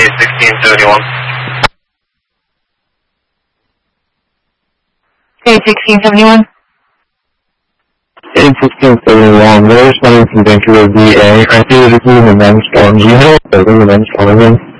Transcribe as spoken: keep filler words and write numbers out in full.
sixteen seventy-one. A sixteen seventy-one. A sixteen seventy-one, we're responding from Vancouver V A. I see that this is an event storm. Do you know if there's an event storm?